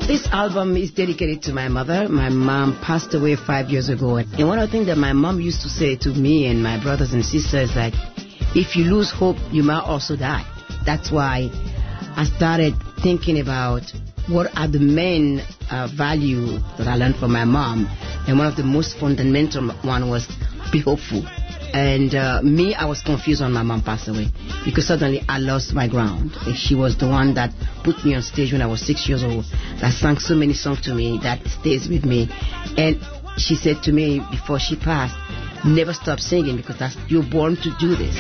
This album is dedicated to my mother. My mom passed away 5 years ago. And one of the things that my mom used to say to me and my brothers and sisters is that if you lose hope, you might also die. That's why I started thinking about what are the main values that I learned from my mom. And one of the most fundamental one was be hopeful. And me, I was confused when my mom passed away because suddenly I lost my ground. And she was the one that put me on stage when I was 6 years old, that sang so many songs to me that stays with me. And she said to me before she passed, never stop singing because you're born to do this.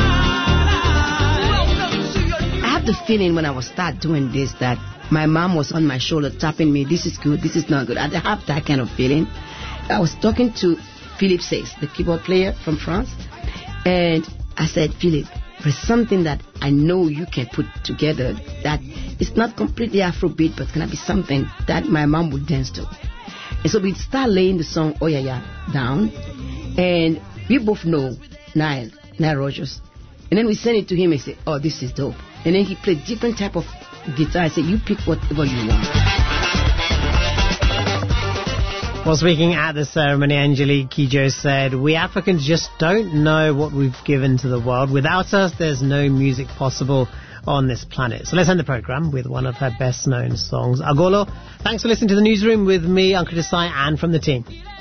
I have the feeling when I was start doing this that my mom was on my shoulder tapping me, this is good, this is not good. I have that kind of feeling. I was talking to Philippe Says, the keyboard player from France. And I said, Philippe, there's something that I know you can put together that it's not completely Afrobeat, but it's going to be something that my mom would dance to. And so we start laying the song Oh Yeah Yeah down. And we both know Nile Rodgers. And then we send it to him and say, oh, this is dope. And then he played different type of guitar. I said, you pick whatever you want. Well, speaking at the ceremony, Angelique Kidjo said, we Africans just don't know what we've given to the world. Without us, there's no music possible on this planet. So let's end the programme with one of her best-known songs, Agolo. Thanks for listening to The Newsroom with me, Uncle Desai, and from the team.